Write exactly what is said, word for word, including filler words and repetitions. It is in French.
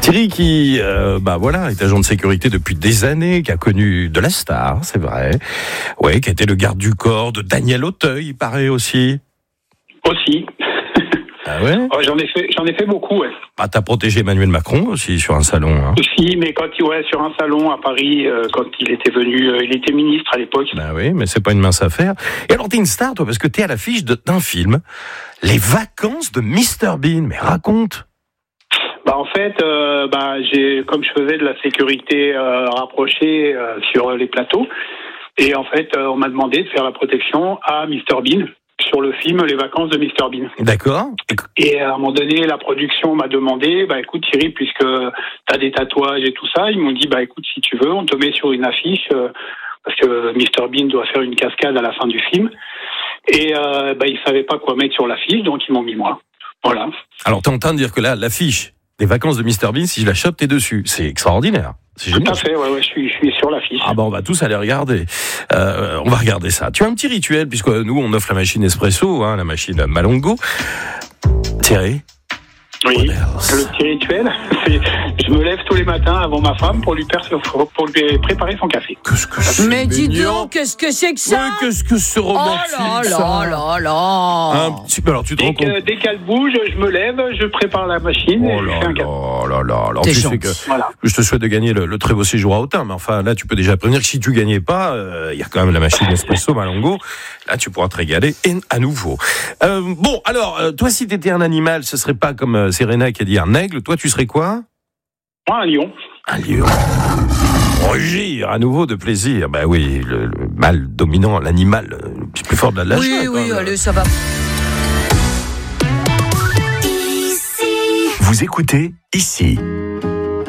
Thierry qui, euh, bah voilà, est agent de sécurité depuis des années, qui a connu de la star, c'est vrai. Ouais, qui a été le garde du corps de Daniel Auteuil, il paraît aussi. Aussi. Ah ouais. Oh, j'en ai fait, j'en ai fait beaucoup, ouais. Ah, t'as protégé Emmanuel Macron aussi sur un salon. Hein. Aussi, mais quand il, ouais, sur un salon à Paris, euh, quand il était venu, euh, il était ministre à l'époque. Bah oui, mais c'est pas une mince affaire. Et alors t'es une star, toi, parce que t'es à l'affiche de, d'un film, Les Vacances de mister Bean. Mais raconte. Bah en fait, euh, bah j'ai, comme je faisais de la sécurité euh, rapprochée euh, sur les plateaux, et en fait, euh, on m'a demandé de faire la protection à mister Bean sur le film Les Vacances de mister Bean. D'accord. Et à un moment donné, la production m'a demandé, bah écoute Thierry, puisque t'as des tatouages et tout ça, ils m'ont dit, bah écoute, si tu veux, on te met sur une affiche, euh, parce que mister Bean doit faire une cascade à la fin du film. Et euh, bah ils savaient pas quoi mettre sur l'affiche, donc ils m'ont mis moi. Voilà. Alors t'es en train de dire que là, l'affiche des Vacances de mister Bean, si je la chope, t'es dessus. C'est extraordinaire. C'est Tout génial. à fait, ouais, ouais, je suis, je suis sur l'affiche. Ah bah on va tous aller regarder. Euh, on va regarder ça. Tu as un petit rituel, puisque nous on offre la machine Espresso, hein, la machine Malongo. Thierry. Oui, le petit rituel, c'est je me lève tous les matins avant ma femme pour lui, per- pour lui préparer son café. Qu'est-ce que c'est Mais dis mignon. donc, qu'est-ce que c'est que ça? Ouais, qu'est-ce que c'est romantique, Oh là ça. là là là. Un petit peu, alors tu te Dès, rends compte. que, dès qu'elle bouge, je me lève, je prépare la machine et Oh je là fais un café. là là là. Alors T'es tu sais gentil. que Voilà. je te souhaite de gagner le, le très beau séjour à Autun, mais enfin là tu peux déjà prévenir que si tu gagnais pas, il euh, y a quand même la machine Espresso Malongo. Là tu pourras te régaler et à nouveau. Euh, bon alors euh, toi si t'étais un animal, ce serait pas comme euh, Serena qui a dit un aigle. Toi tu serais quoi? Moi, un lion. Un lion. Rugir à nouveau de plaisir. Ben oui, le, le mâle dominant, l'animal le plus fort de la lâche. Oui, oui, allez, ça va. Vous écoutez ici.